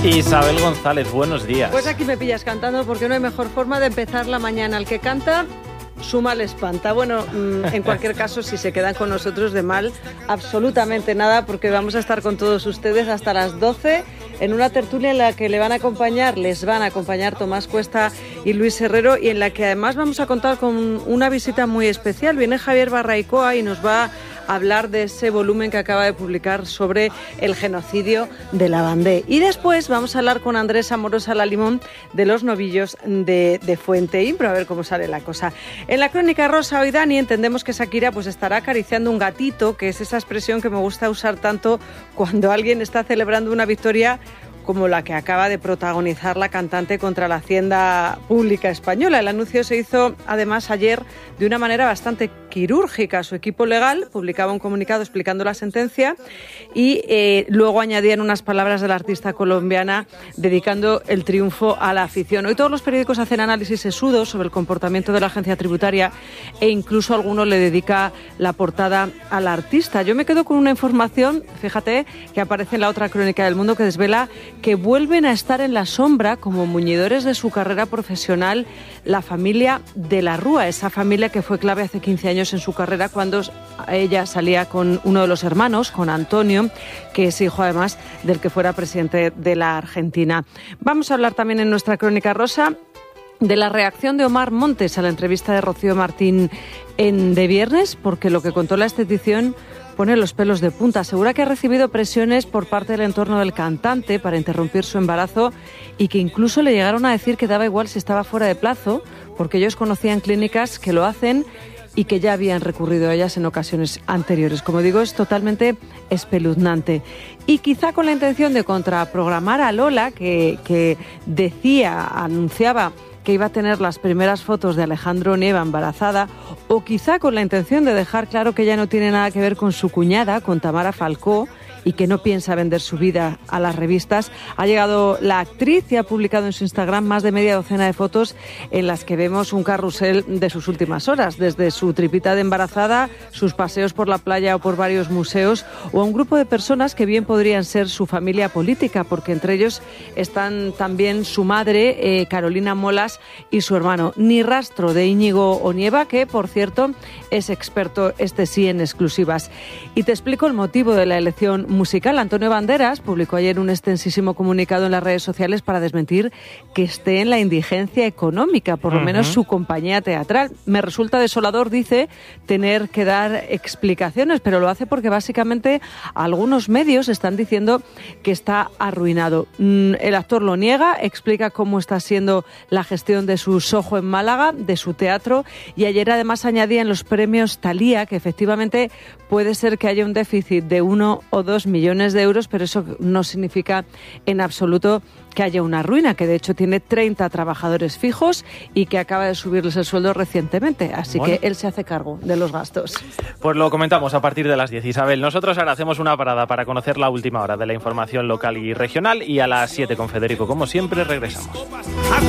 Isabel González, buenos días. Pues aquí me pillas cantando porque no hay mejor forma de empezar la mañana. El que canta, su mal espanta. Bueno, en cualquier caso, si se quedan con nosotros de mal, absolutamente nada, porque vamos a estar con todos ustedes hasta las 12 en una tertulia en la que les van a acompañar Tomás Cuesta y Luis Herrero, y en la que además vamos a contar con una visita muy especial. Viene Javier Barraicoa y nos va a hablar de ese volumen que acaba de publicar sobre el genocidio de Lavandé. Y después vamos a hablar con Andrés Amorosa Lalimón de los novillos de Fuente Impro, a ver cómo sale la cosa. En la crónica rosa hoy, Dani, entendemos que Shakira pues estará acariciando un gatito, que es esa expresión que me gusta usar tanto cuando alguien está celebrando una victoria como la que acaba de protagonizar la cantante contra la Hacienda Pública Española. El anuncio se hizo además ayer de una manera bastante quirúrgica. Su equipo legal publicaba un comunicado explicando la sentencia y luego añadían unas palabras de la artista colombiana dedicando el triunfo a la afición. Hoy todos los periódicos hacen análisis sesudos sobre el comportamiento de la agencia tributaria e incluso alguno le dedica la portada a la artista. Yo me quedo con una información, fíjate, que aparece en la otra crónica del Mundo, que desvela que vuelven a estar en la sombra como muñidores de su carrera profesional la familia de la Rúa, esa familia que fue clave hace 15 años en su carrera cuando ella salía con uno de los hermanos, con Antonio, que es hijo además del que fuera presidente de la Argentina. Vamos a hablar también en nuestra crónica rosa de la reacción de Omar Montes a la entrevista de Rocío Martín de viernes, porque lo que contó la estetición pone los pelos de punta. Asegura que ha recibido presiones por parte del entorno del cantante para interrumpir su embarazo y que incluso le llegaron a decir que daba igual si estaba fuera de plazo, porque ellos conocían clínicas que lo hacen y que ya habían recurrido a ellas en ocasiones anteriores. Como digo, es totalmente espeluznante. Y quizá con la intención de contraprogramar a Lola, que anunciaba que iba a tener las primeras fotos de Alejandro Nieva embarazada, o quizá con la intención de dejar claro que ella no tiene nada que ver con su cuñada, con Tamara Falcó, y que no piensa vender su vida a las revistas, ha llegado la actriz y ha publicado en su Instagram más de media docena de fotos en las que vemos un carrusel de sus últimas horas, desde su tripita de embarazada, sus paseos por la playa o por varios museos, o a un grupo de personas que bien podrían ser su familia política, porque entre ellos están también su madre, Carolina Molas, y su hermano. Ni rastro de Íñigo Onieva, que, por cierto, es experto, este sí, en exclusivas. Y te explico el motivo de la elección musical. Antonio Banderas publicó ayer un extensísimo comunicado en las redes sociales para desmentir que esté en la indigencia económica, por lo menos su compañía teatral. Me resulta desolador, dice, tener que dar explicaciones, pero lo hace porque básicamente algunos medios están diciendo que está arruinado. El actor lo niega, explica cómo está siendo la gestión de su Soho en Málaga, de su teatro, y ayer además añadía en los premios Thalía que efectivamente puede ser que haya un déficit de 1 o 2 millones de euros, pero eso no significa en absoluto que haya una ruina, que de hecho tiene 30 trabajadores fijos y que acaba de subirles el sueldo recientemente, así que él se hace cargo de los gastos. Pues lo comentamos a partir de las 10, Isabel. Nosotros ahora hacemos una parada para conocer la última hora de la información local y regional, y a las 7 con Federico, como siempre, regresamos.